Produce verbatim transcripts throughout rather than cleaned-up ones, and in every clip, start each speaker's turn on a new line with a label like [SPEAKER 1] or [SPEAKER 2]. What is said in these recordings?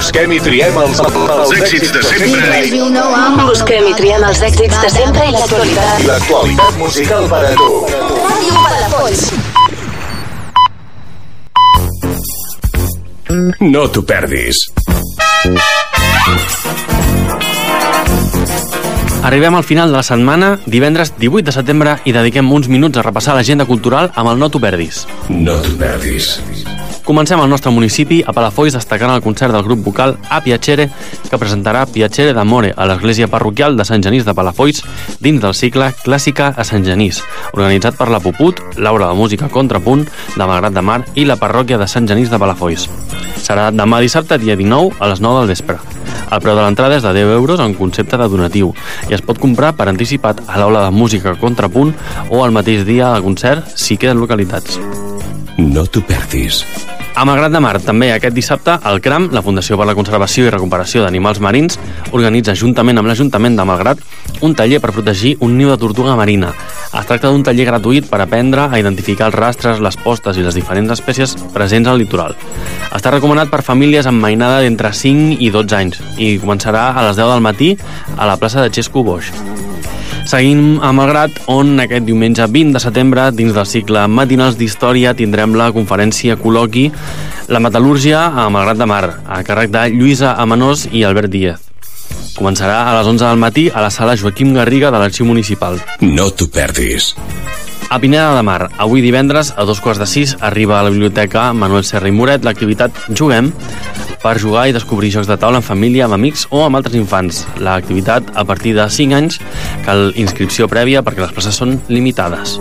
[SPEAKER 1] Busquem i triem els, els èxits de sempre.
[SPEAKER 2] Busquem i triem els èxits de sempre i l'actualitat.
[SPEAKER 1] I l'actualitat musical per a tu.
[SPEAKER 2] Ràdio Palafolls.
[SPEAKER 1] No t'ho perdis.
[SPEAKER 3] Arribem al final de la setmana, divendres divuit de setembre, i dediquem uns minuts a repassar l'agenda cultural amb el No t'ho perdis.
[SPEAKER 1] No t'ho perdis.
[SPEAKER 3] Comencem al nostre municipi, a Palafolls, destacant el concert del grup vocal A Piacere, que presentarà Piacere d'Amore a l'església parroquial de Sant Genís de Palafolls dins del cicle Clàssica a Sant Genís, organitzat per la Puput, l'Aula de Música Contrapunt de Malgrat de Mar i la parròquia de Sant Genís de Palafolls. Serà demà dissabte, dia dinou, a les nou del vespre. El preu de l'entrada és de deu euros en concepte de donatiu i es pot comprar per anticipat a l'Aula de Música Contrapunt o el mateix dia al concert si queden localitats.
[SPEAKER 1] No t'ho perdis.
[SPEAKER 3] A Malgrat de Mar, també aquest dissabte, el CRAM, la Fundació per la Conservació i Recuperació d'Animals Marins, organitza juntament amb l'Ajuntament de Malgrat un taller per protegir un niu de tortuga marina. Es tracta d'un taller gratuït per aprendre a identificar els rastres, les postes i les diferents espècies presents al litoral. Està recomanat per famílies amb mainada d'entre cinc i dotze anys i començarà a les deu del matí a la plaça de Xesco Boix. Seguim a Malgrat, on aquest diumenge vint de setembre, dins del cicle Matinals d'Història, tindrem la conferència col·loqui La Metal·lúrgia a Malgrat de Mar, a càrrec de Lluïsa Amenós i Albert Díez. Començarà a les onze del matí a la sala Joaquim Garriga de l'Arxiu Municipal.
[SPEAKER 1] No t'ho perdis.
[SPEAKER 3] A Pineda de Mar, avui divendres, a dos quarts de sis, arriba a la Biblioteca Manuel Serra i Moret l'activitat Juguem, per jugar i descobrir jocs de taula en família, amb amics o amb altres infants. L'activitat, a partir de cinc anys, cal inscripció prèvia perquè les places són limitades.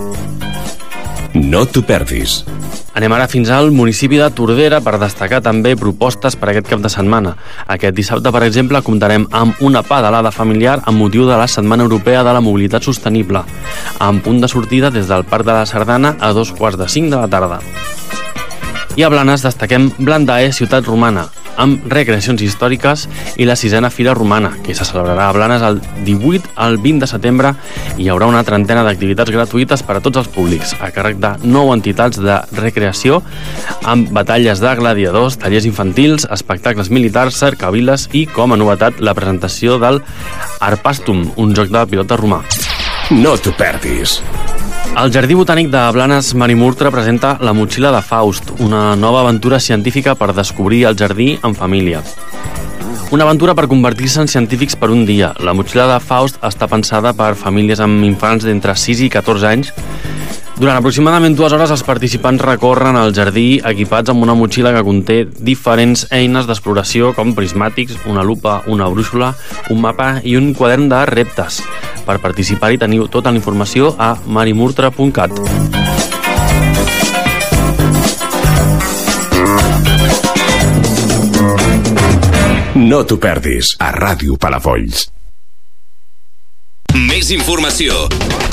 [SPEAKER 1] No t'ho perdis.
[SPEAKER 3] Anem ara fins al municipi de Tordera per destacar també propostes per aquest cap de setmana. Aquest dissabte, per exemple, comptarem amb una pedalada familiar amb motiu de la Setmana Europea de la Mobilitat Sostenible, amb punt de sortida des del Parc de la Sardana a dos quarts de cinc de la tarda. I a Blanes destaquem Blandae, ciutat romana, amb recreacions històriques i la sisena Fira Romana, que se celebrarà a Blanes el divuit al vint de setembre i hi haurà una trentena d'activitats gratuïtes per a tots els públics, a càrrec de nou entitats de recreació, amb batalles de gladiadors, tallers infantils, espectacles militars, cercaviles i, com a novetat, la presentació del Arpastum, un joc de pilota romà.
[SPEAKER 1] No t'ho perdis.
[SPEAKER 3] El Jardí Botànic de Blanes Marimurtra presenta La Motxilla de Faust, una nova aventura científica per descobrir el jardí en família. Una aventura per convertir-se en científics per un dia. La Motxilla de Faust està pensada per famílies amb infants d'entre sis i catorze anys. Durant aproximadament dues hores els participants recorren el jardí equipats amb una motxilla que conté diferents eines d'exploració com prismàtics, una lupa, una brúixola, un mapa i un quadern de reptes. Per participar-hi teniu tota la informació a marimurtra punt cat.
[SPEAKER 1] No t'ho perdis a Ràdio Palafolls.
[SPEAKER 4] Més informació,